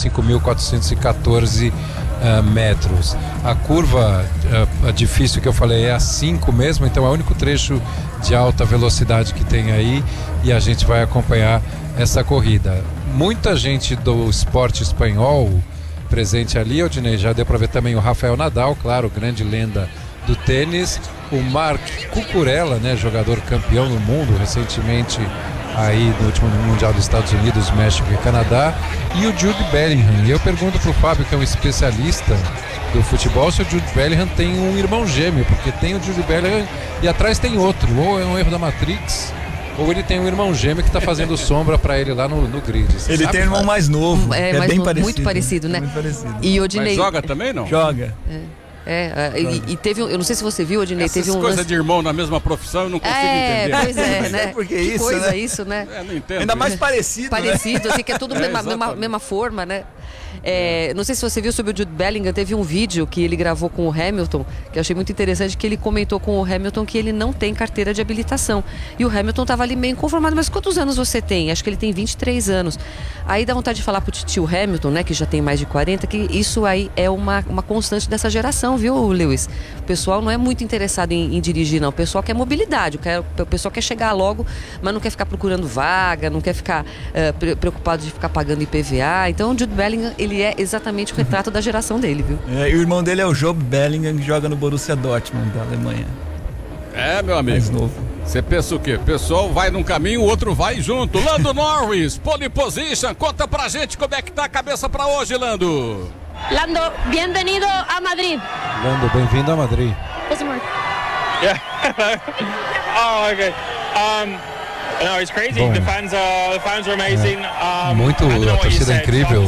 5.414 metros. A curva difícil que eu falei é a 5 mesmo, então é o único trecho de alta velocidade que tem aí, e a gente vai acompanhar essa corrida. Muita gente do esporte espanhol presente ali, Odinei, já deu para ver também o Rafael Nadal, claro, grande lenda do tênis, o Marc Cucurella, né, jogador campeão do mundo recentemente aí no último Mundial dos Estados Unidos, México e Canadá, e o Jude Bellingham. E eu pergunto pro Fábio, que é um especialista do futebol, se o Jude Bellingham tem um irmão gêmeo, porque tem o Jude Bellingham e atrás tem outro, ou é um erro da Matrix, ou ele tem um irmão gêmeo que está fazendo sombra para ele lá no grid. Ele tem um irmão mais novo, é mais bem novo, parecido. Muito parecido, né? Muito parecido. E Odinei... Mas joga também, não? Joga. E teve eu não sei se você viu, Odinei, teve um coisa de irmão na mesma profissão eu não consigo entender. Pois é, né? Porque que isso, coisa né? Isso, né? Não entendo. Ainda mais parecido, né? Assim, que é tudo mesma forma, né? Não sei se você viu sobre o Jude Bellingham, teve um vídeo que ele gravou com o Hamilton, que eu achei muito interessante, que ele comentou com o Hamilton que ele não tem carteira de habilitação. E o Hamilton estava ali meio inconformado, mas quantos anos você tem? Acho que ele tem 23 anos. Aí dá vontade de falar pro tio Hamilton, né, que já tem mais de 40, que isso aí é uma constante dessa geração, viu, Lewis? O pessoal não é muito interessado em dirigir, não. O pessoal quer mobilidade, o pessoal quer chegar logo, mas não quer ficar procurando vaga, não quer ficar preocupado de ficar pagando IPVA. Então o Jude Bellingham, ele é exatamente o retrato da geração dele, viu? E o irmão dele é o Job Bellingham, que joga no Borussia Dortmund, da Alemanha. Meu amigo. Mais novo. Você pensa o quê? O pessoal vai num caminho, o outro vai junto. Lando Norris, pole position. Conta pra gente como é que tá a cabeça pra hoje, Lando. Lando, bem-vindo a Madrid. Lando, bem-vindo a Madrid. Yeah. Oh, okay. No, it's crazy. Bom, the fans were amazing. Muito, a torcida é incrível.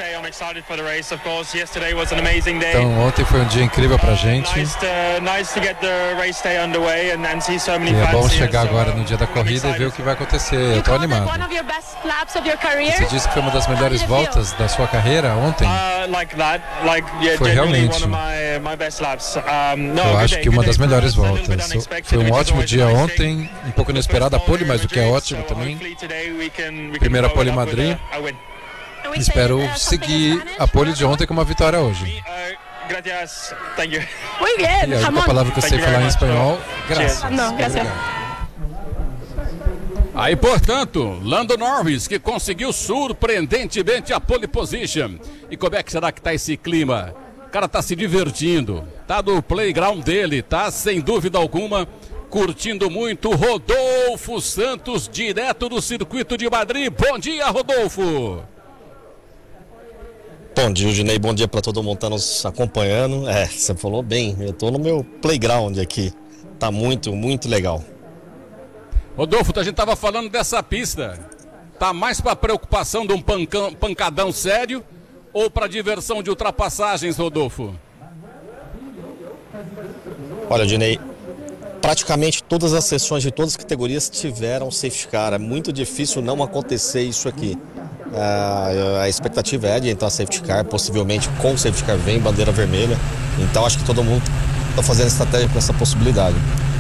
Então ontem foi um dia incrível pra gente. E é bom chegar agora no dia da corrida e ver o que vai acontecer. Eu tô animado. Você disse que foi uma das melhores voltas da sua carreira ontem? Foi realmente. Eu acho que uma das melhores voltas. Foi um ótimo dia ontem, um pouco inesperado a pole, mas o que é ótimo também. Primeira pole Madrid. Espero seguir a pole de ontem com uma vitória hoje. Muy bien, E a única palavra que eu sei falar em espanhol, graças. Não, graças. Aí, portanto, Lando Norris, que conseguiu surpreendentemente a pole position. E como é que será que tá esse clima? O cara tá se divertindo, tá no playground dele, tá sem dúvida alguma curtindo muito. Rodolfo Santos, direto do circuito de Madrid. Bom dia, Rodolfo. Bom dia, Udinei. Bom dia para todo mundo que tá nos acompanhando. Você falou bem, eu tô no meu playground aqui. Tá muito, muito legal. Rodolfo, a gente tava falando dessa pista. Tá mais para preocupação de um pancadão sério ou para diversão de ultrapassagens, Rodolfo? Olha, Udinei, praticamente todas as sessões de todas as categorias tiveram safety car. É muito difícil não acontecer isso aqui. A expectativa é de entrar safety car, possivelmente com safety car vem bandeira vermelha. Então acho que todo mundo está fazendo estratégia com essa possibilidade.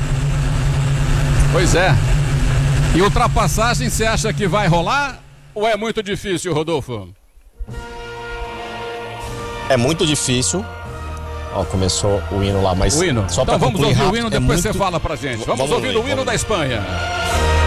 Pois é. E ultrapassagem, você acha que vai rolar ou é muito difícil, Rodolfo? É muito difícil. Ó, começou o hino lá, mas o hino. Só então vamos ouvir rápido, o hino, depois você fala pra gente. Vamos ouvir o hino da Espanha.